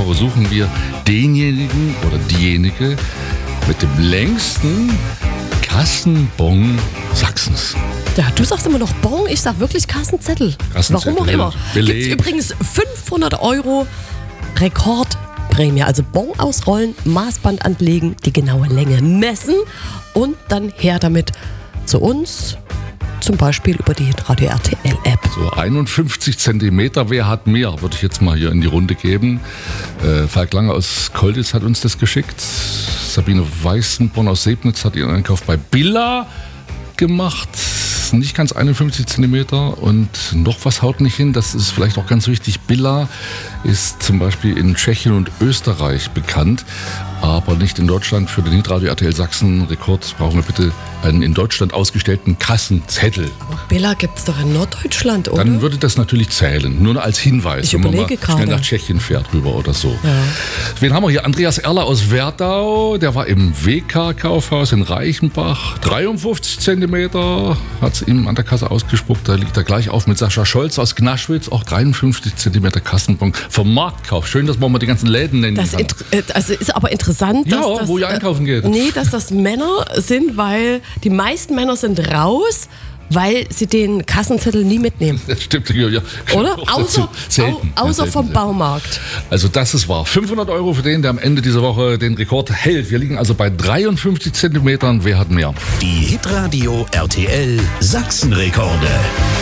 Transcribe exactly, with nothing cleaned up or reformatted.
Woche suchen wir denjenigen oder diejenige mit dem längsten Kassenbon Sachsens. Ja, du sagst immer noch Bon, ich sag wirklich Kassenzettel. Kassenzettel, Warum auch immer. Beleg. Gibt's übrigens fünfhundert Euro Rekordprämie. Also Bon ausrollen, Maßband anlegen, die genaue Länge messen und dann her damit zu uns. Zum Beispiel über die Radio R T L-App. So einundfünfzig Zentimeter, wer hat mehr? Würde ich jetzt mal hier in die Runde geben. Äh, Falk Lange aus Kolditz hat uns das geschickt. Sabine Weißenborn aus Sebnitz hat ihren Einkauf bei Billa gemacht. Nicht ganz einundfünfzig Zentimeter und noch was haut nicht hin. Das ist vielleicht auch ganz wichtig. Billa ist zum Beispiel in Tschechien und Österreich bekannt, aber nicht in Deutschland. Für den Hitradio R T L Sachsen Rekord brauchen wir bitte einen in Deutschland ausgestellten Kassenzettel. Aber Billa gibt's doch in Norddeutschland, oder? Dann würde das natürlich zählen, nur als Hinweis, Ich wenn man mal überlege schnell gerade. nach Tschechien fährt rüber oder so. Ja. Wen haben wir hier? Andreas Erler aus Werdau, der war im W K-Kaufhaus in Reichenbach. dreiundfünfzig Zentimeter hat es ihm an der Kasse ausgespuckt, da liegt er gleich auf mit Sascha Scholz aus Gnaschwitz, auch dreiundfünfzig Zentimeter Kassenbon vom Marktkauf. Schön, dass man mal die ganzen Läden nennen Das kann. inter- äh, also ist aber interessant, Ja, dass das, wo ihr einkaufen geht. Äh, nee, dass das Männer sind, weil die meisten Männer sind raus, weil sie den Kassenzettel nie mitnehmen. Das stimmt, ja. ja. Oder? Auch dazu. Außer, Selten. au, außer Ja, selten, vom selten. Baumarkt. Also das ist wahr. fünfhundert Euro für den, der am Ende dieser Woche den Rekord hält. Wir liegen also bei dreiundfünfzig Zentimetern. Wer hat mehr? Die Hitradio R T L Sachsenrekorde.